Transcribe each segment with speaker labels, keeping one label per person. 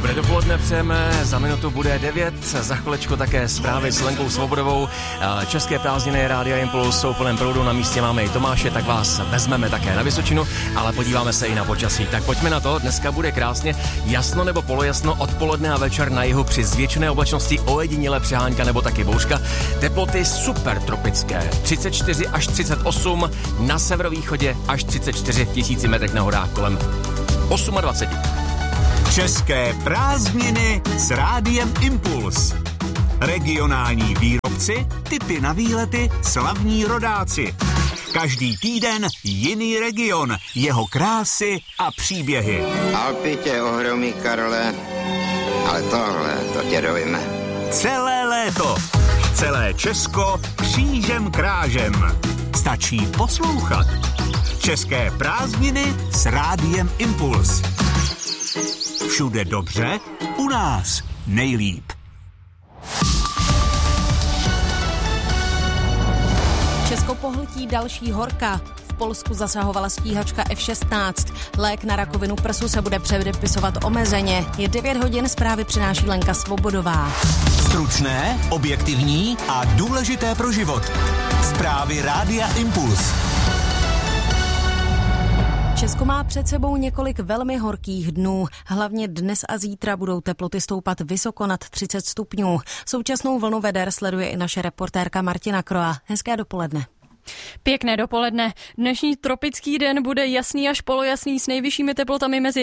Speaker 1: Dobré dopoledne přejeme, za minutu bude 9, za chvilečku také zprávy s Lenkou Svobodovou. České prázdniny Rádia Impuls jsou v plném proudu, na místě máme i Tomáše, tak vás vezmeme také na Vysočinu, ale podíváme se i na počasí. Tak pojďme na to, dneska bude krásně jasno nebo polojasno, odpoledne a večer na jihu při zvětšené oblačnosti ojediněle přehánka nebo taky bouřka. Teploty super tropické, 34 až 38, na severovýchodě až 34 v 1000 metrech na horách kolem 28.
Speaker 2: České prázdniny s Rádiem Impuls. Regionální výrobci, tipy na výlety, slavní rodáci. Každý týden jiný region, jeho krásy a příběhy.
Speaker 3: Alpy tě ohromí, Karle, ale tohle, to tě dojme.
Speaker 2: Celé léto, celé Česko křížem krážem. Stačí poslouchat. České prázdniny s Rádiem Impuls. Všude dobře, u nás nejlíp.
Speaker 4: Česko pohltí další horka. V Polsku zasahovala stíhačka F-16. Lék na rakovinu prsu se bude předepisovat omezeně. Je 9 hodin, zprávy přináší Lenka Svobodová.
Speaker 2: Stručné, objektivní a důležité pro život. Zprávy Rádia Impuls.
Speaker 4: Česko má před sebou několik velmi horkých dnů. Hlavně dnes a zítra budou teploty stoupat vysoko nad 30 stupňů. Současnou vlnu veder sleduje i naše reportérka Martina Kroa. Hezké dopoledne.
Speaker 5: Pěkné dopoledne. Dnešní tropický den bude jasný až polojasný s nejvyššími teplotami mezi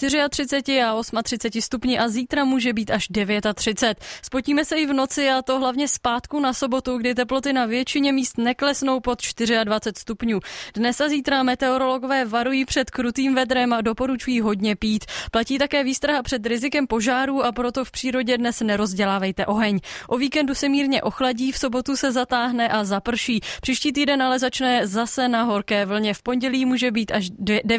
Speaker 5: 34 a 38 stupni a zítra může být až 39. Spotíme se i v noci a to hlavně zpátku na sobotu, kdy teploty na většině míst neklesnou pod 24 stupňů. Dnes a zítra meteorologové varují před krutým vedrem a doporučují hodně pít. Platí také výstraha před rizikem požárů a proto v přírodě dnes nerozdělávejte oheň. O víkendu se mírně ochladí, v sobotu se zatáhne a zaprší. Příští týden ale začne zase na horké vlně. V pondělí může být až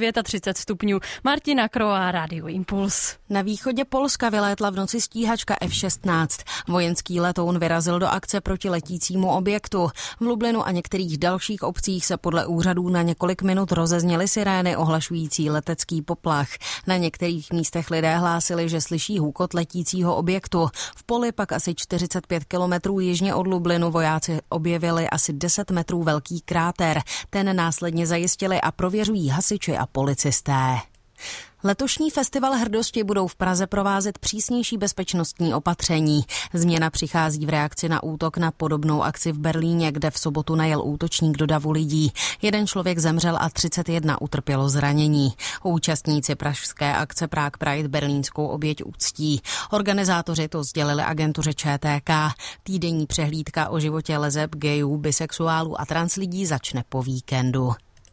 Speaker 5: 39 stupňů. Martina Kroa, Rádio Impuls.
Speaker 4: Na východě Polska vylétla v noci stíhačka F-16. Vojenský letoun vyrazil do akce proti letícímu objektu. V Lublinu a některých dalších obcích se podle úřadů na několik minut rozezněly sirény ohlašující letecký poplach. Na některých místech lidé hlásili, že slyší hukot letícího objektu. V poli pak asi 45 kilometrů jižně od Lublinu vojáci objevili asi 10 metrů velký kráter. Ten následně zajistili a prověřují hasiči a policisté. Letošní festival hrdosti budou v Praze provázet přísnější bezpečnostní opatření. Změna přichází v reakci na útok na podobnou akci v Berlíně, kde v sobotu najel útočník do davu lidí. 1 člověk zemřel a 31 utrpělo zranění. Účastníci pražské akce Prague Pride berlínskou oběť uctí. Organizátoři to sdělili agentuře ČTK. Týdenní přehlídka o životě leseb, gayů, bisexuálů a translidí začne po víkendu.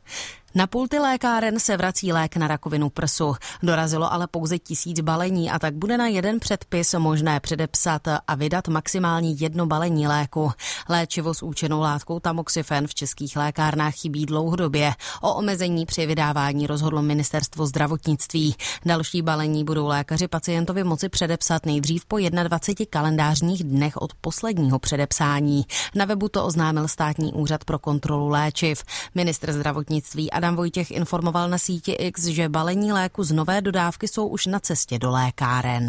Speaker 4: Na pulty lékáren se vrací lék na rakovinu prsu. Dorazilo ale pouze 1000 balení a tak bude na jeden předpis možné předepsat a vydat maximálně 1 balení léku. Léčivo s účinnou látkou tamoxifen v českých lékárnách chybí dlouhodobě. O omezení při vydávání rozhodlo ministerstvo zdravotnictví. Další balení budou lékaři pacientovi moci předepsat nejdřív po 21 kalendářních dnech od posledního předepsání. Na webu to oznámil Státní úřad pro kontrolu léčiv. Ministr zdravotnictví Adam Vojtěch informoval na síti X, že balení léku z nové dodávky jsou už na cestě do lékáren.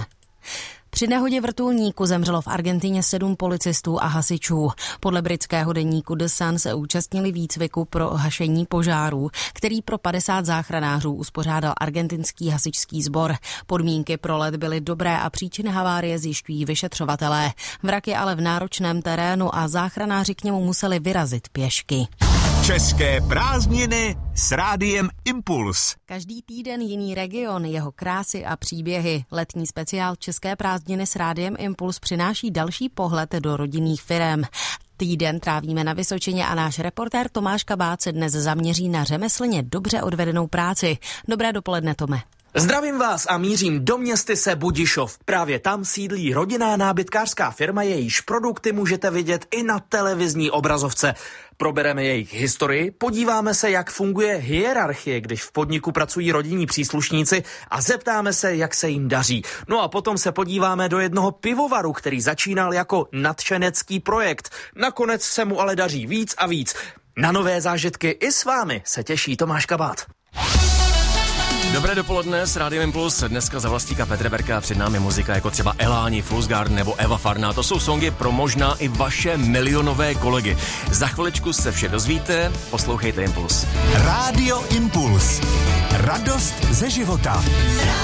Speaker 4: Při nehodě vrtulníku zemřelo v Argentině 7 policistů a hasičů. Podle britského deníku The Sun se účastnili výcviku pro hašení požárů, který pro 50 záchranářů uspořádal argentinský hasičský sbor. Podmínky pro let byly dobré a příčiny havárie zjišťují vyšetřovatelé. Vrak je ale v náročném terénu a záchranáři k němu museli vyrazit pěšky.
Speaker 2: České prázdniny s Rádiem Impuls.
Speaker 4: Každý týden jiný region, jeho krásy a příběhy. Letní speciál České prázdniny s Rádiem Impuls přináší další pohled do rodinných firem. Týden trávíme na Vysočině a náš reportér Tomáš Kabát se dnes zaměří na řemeslně dobře odvedenou práci. Dobré dopoledne, Tome.
Speaker 6: Zdravím vás a mířím do městyse Budišov. Právě tam sídlí rodinná nábytkářská firma, jejíž produkty můžete vidět i na televizní obrazovce. Probereme jejich historii, podíváme se, jak funguje hierarchie, když v podniku pracují rodinní příslušníci a zeptáme se, jak se jim daří. No a potom se podíváme do jednoho pivovaru, který začínal jako nadšenecký projekt. Nakonec se mu ale daří víc a víc. Na nové zážitky i s vámi se těší Tomáš Kabát.
Speaker 1: Dobré dopoledne s Rádiem Impuls. Dneska za vlastníka Petrberka před námi muzika jako třeba Eláni, Fool's Garden nebo Eva Farná. To jsou songy pro možná i vaše milionové kolegy. Za chviličku se vše dozvíte, poslouchejte Impuls.
Speaker 2: Rádio Impuls. Radost ze života.